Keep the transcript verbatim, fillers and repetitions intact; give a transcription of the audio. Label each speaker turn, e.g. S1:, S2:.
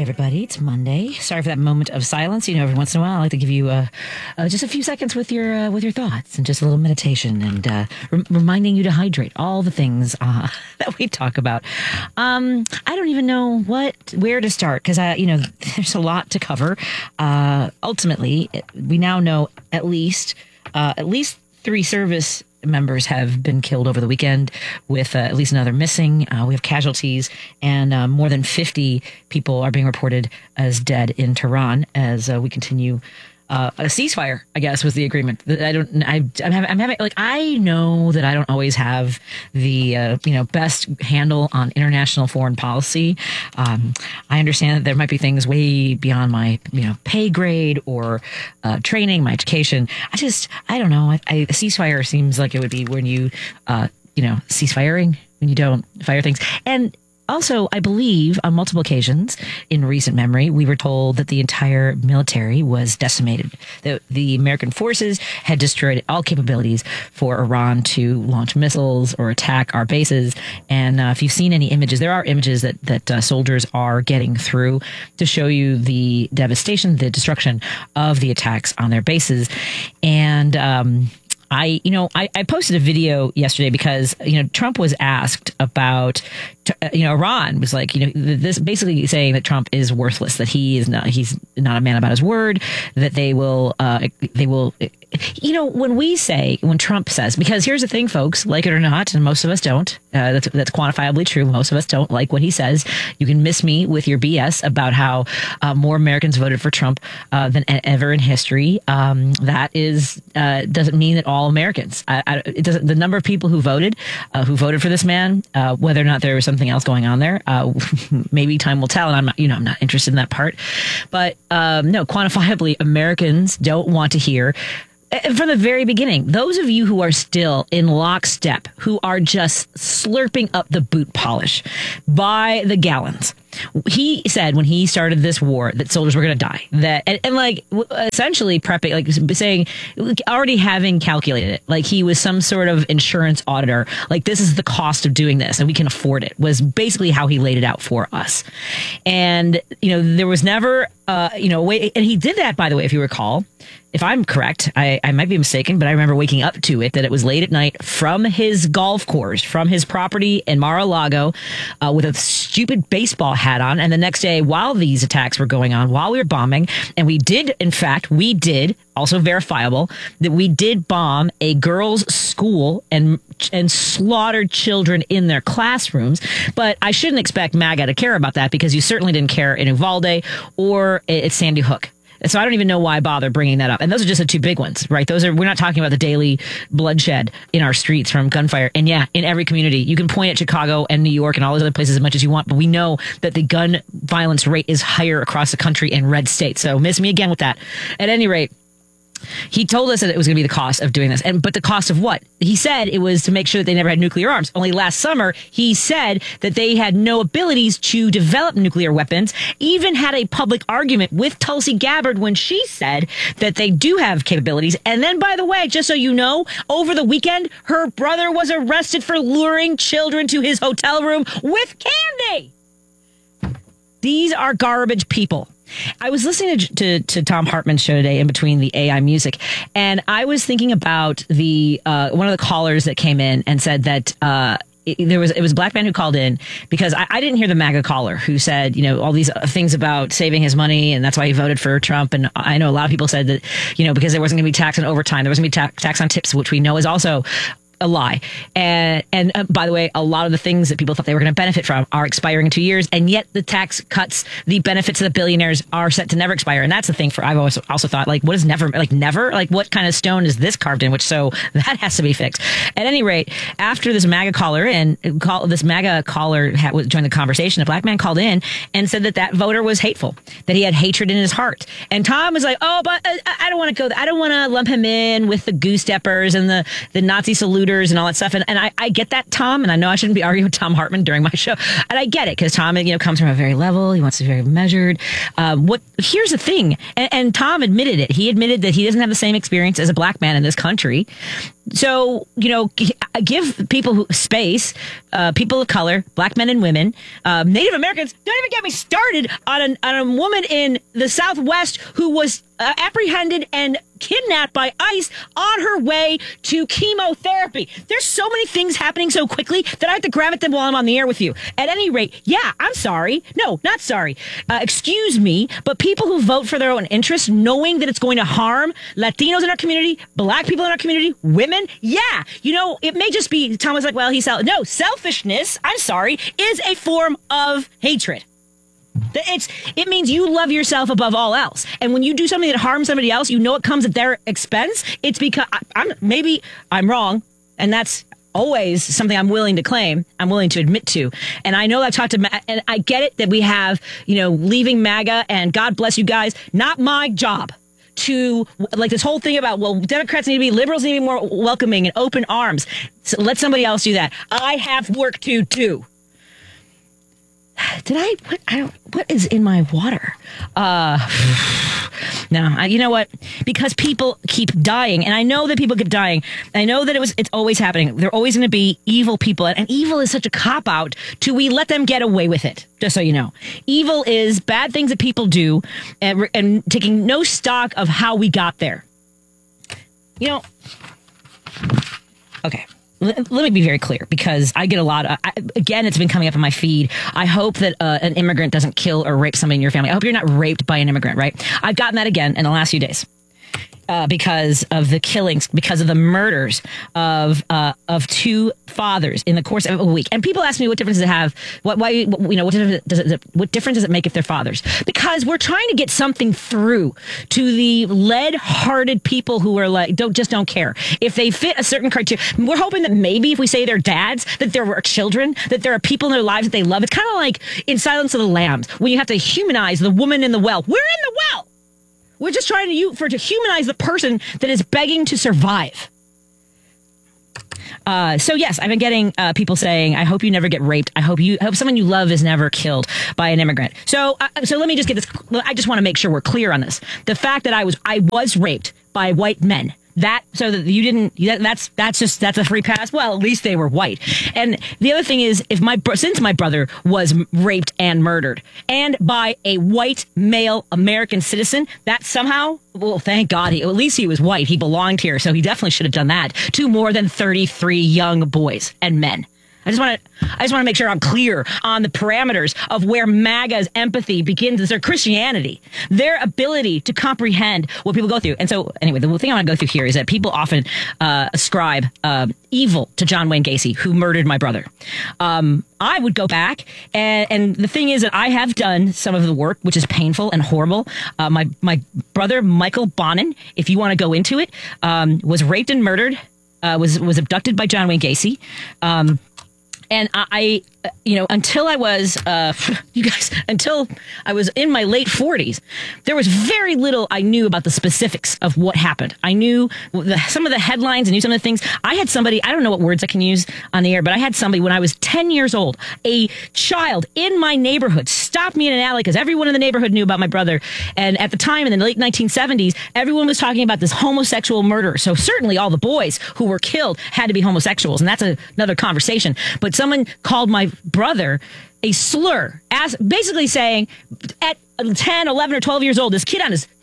S1: everybody. It's Monday. Sorry for that moment of silence. You know, every once in a while, I like to give you uh, uh, just a few seconds with your uh, with your thoughts and just a little meditation and uh, re- reminding you to hydrate. All the things uh, that we talk about. Um, I don't even know what where to start because I, you know, there's a lot to cover. Uh, ultimately, we now know at least uh, at least three service members have been killed over the weekend, with uh, at least another missing. Uh, we have casualties, and uh, more than fifty people are being reported as dead in Tehran as uh, we continue uh, a ceasefire, I guess, was the agreement. I don't, I, I'm having, I'm having, like, I know that I don't always have the, uh, you know, best handle on international foreign policy. Um, I understand that there might be things way beyond my, you know, pay grade or uh, training, my education. I just, I don't know. I, I, a ceasefire seems like it would be when you, uh, you know, cease firing, when you don't fire things. And also, I believe on multiple occasions in recent memory, we were told that the entire military was decimated. The, the American forces had destroyed all capabilities for Iran to launch missiles or attack our bases. And uh, if you've seen any images, there are images that, that uh, soldiers are getting through to show you the devastation, the destruction of the attacks on their bases. And um I, you know, I, I posted a video yesterday because, you know, Trump was asked about, you know, Iran was like, you know, this basically saying that Trump is worthless, that he is not, he's not a man about his word, that they will, uh, they will, you know, when we say, when Trump says, because here's the thing, folks, like it or not, and most of us don't, uh, that's, that's quantifiably true. Most of us don't like what he says. You can miss me with your B S about how uh, more Americans voted for Trump uh, than ever in history. Um, that is, uh, doesn't mean that all Americans, I, I, it doesn't, the number of people who voted, uh, who voted for this man, uh, whether or not there was something else going on there, uh, maybe time will tell. And I'm not, you know, I'm not interested in that part, but um, no, quantifiably, Americans don't want to hear. And from the very beginning, those of you who are still in lockstep, who are just slurping up the boot polish by the gallons. He said when he started this war that soldiers were going to die, that and, and like essentially prepping, like saying, already having calculated it, like he was some sort of insurance auditor, like this is the cost of doing this and we can afford it, was basically how he laid it out for us. And, you know, there was never, uh, you know, way, and he did that, by the way, if you recall. If I'm correct, I, I might be mistaken, but I remember waking up to it, that it was late at night from his golf course, from his property in Mar-a-Lago, uh, with a stupid baseball hat on. And the next day, while these attacks were going on, while we were bombing, and we did, in fact, we did, also verifiable, that we did bomb a girls' school and and slaughtered children in their classrooms. But I shouldn't expect MAGA to care about that, because you certainly didn't care in Uvalde or at Sandy Hook. So I don't even know why I bother bringing that up. And those are just the two big ones, right? Those are, we're not talking about the daily bloodshed in our streets from gunfire. And yeah, in every community, you can point at Chicago and New York and all those other places as much as you want, but we know that the gun violence rate is higher across the country in red states. So miss me again with that. At any rate, he told us that it was going to be the cost of doing this. And but the cost of what? He said it was to make sure that they never had nuclear arms. Only last summer, he said that they had no abilities to develop nuclear weapons, even had a public argument with Tulsi Gabbard when she said that they do have capabilities. And then, by the way, just so you know, over the weekend, her brother was arrested for luring children to his hotel room with candy. These are garbage people. I was listening to, to to Thom Hartmann's show today in between the A I music, and I was thinking about the uh, one of the callers that came in and said that uh, it, there was it was a black man who called in, because I, I didn't hear the MAGA caller who said, you know, all these things about saving his money and that's why he voted for Trump. And I know a lot of people said that, you know, because there wasn't going to be tax on overtime, there wasn't going to be ta- tax on tips, which we know is also a lie. And and uh, by the way, a lot of the things that people thought they were going to benefit from are expiring in two years. And yet the tax cuts, the benefits of the billionaires are set to never expire. And that's the thing for, I've always also thought, like, what is never, like never, like what kind of stone is this carved in? Which, so that has to be fixed. At any rate, after this MAGA caller and call this MAGA caller had, joined the conversation, a black man called in and said that that voter was hateful, that he had hatred in his heart. And Tom was like, oh, but uh, I don't want to go, I don't want to lump him in with the goose steppers and the, the Nazi salute and all that stuff. And, and I, I get that, Tom, and I know I shouldn't be arguing with Thom Hartmann during my show. And I get it, because Tom, you know, comes from a very level. He wants to be very measured. Um, what here's the thing, and, and Tom admitted it. He admitted that he doesn't have the same experience as a black man in this country. so, you know, g- give people who, space, uh, people of color, black men and women, uh, Native Americans. Don't even get me started on, an, on a woman in the Southwest who was uh, apprehended and kidnapped by ICE on her way to chemotherapy. There's so many things happening so quickly that I have to grab at them while I'm on the air with you. At any rate, yeah, I'm sorry. No, not sorry. Uh, excuse me, but people who vote for their own interests, knowing that it's going to harm Latinos in our community, black people in our community, women, yeah, you know, it may just be, Tom was like, well, he's, sel-. no, selfishness, I'm sorry, is a form of hatred. It's it means you love yourself above all else, and when you do something that harms somebody else, you know it comes at their expense. It's because I, I'm maybe I'm wrong, and that's always something I'm willing to claim. I'm willing to admit to, and I know I've talked to, and I get it that we have, you know, leaving MAGA, and God bless you guys. Not my job to, like, this whole thing about, well, Democrats need to be, liberals need to be more welcoming and open arms. So let somebody else do that. I have work to do. Did I, what, I don't, what is in my water? Uh, no, I, you know what? Because people keep dying, and I know that people keep dying. I know that it was, it's always happening. They're always going to be evil people, and evil is such a cop-out to we let them get away with it, just so you know. Evil is bad things that people do, and, and taking no stock of how we got there. You know, okay. Let me be very clear, because I get a lot of, I, again, it's been coming up in my feed. I hope that uh, an immigrant doesn't kill or rape somebody in your family. I hope you're not raped by an immigrant, right? I've gotten that again in the last few days. Uh, because of the killings, because of the murders of uh, of two fathers in the course of a week. And people ask me, what difference does it have? What, why, you know, what difference does it, what difference does it make if they're fathers? Because we're trying to get something through to the lead-hearted people who are like, don't just don't care. If they fit a certain criteria, we're hoping that maybe if we say they're dads, that there were children, that there are people in their lives that they love. It's kind of like in Silence of the Lambs, when you have to humanize the woman in the well. We're in the well. We're just trying to use for to humanize the person that is begging to survive. Uh, so yes, I've been getting uh, people saying, "I hope you never get raped. I hope you I hope someone you love is never killed by an immigrant." So, uh, so let me just get this. I just want to make sure we're clear on this. The fact that I was I was raped by white men. That so that you didn't. That's that's just that's a free pass. Well, at least they were white. And the other thing is, if my since my brother was raped and murdered, and by a white male American citizen, that somehow, well, thank God, he, at least he was white. He belonged here, so he definitely should have done that to more than thirty-three young boys and men. I just want to. I just want to make sure I'm clear on the parameters of where MAGA's empathy begins. Their Christianity, their ability to comprehend what people go through. And so, anyway, the thing I want to go through here is that people often uh, ascribe uh, evil to John Wayne Gacy, who murdered my brother. Um, I would go back, and, and the thing is that I have done some of the work, which is painful and horrible. Uh, my my brother Michael Bonin, if you want to go into it, um, was raped and murdered. Uh, was was abducted by John Wayne Gacy. Um, And I, you know, until I was, uh, you guys, until I was in my late forties, there was very little I knew about the specifics of what happened. I knew the, some of the headlines, I knew some of the things. I had somebody, I don't know what words I can use on the air, but I had somebody when I was ten years old, a child in my neighborhood stopped me in an alley because everyone in the neighborhood knew about my brother. And at the time, in the late nineteen seventies, everyone was talking about this homosexual murder. So certainly all the boys who were killed had to be homosexuals. And that's a, another conversation. But someone called my brother a slur, as basically saying at ten, eleven, or twelve years old, this kid on his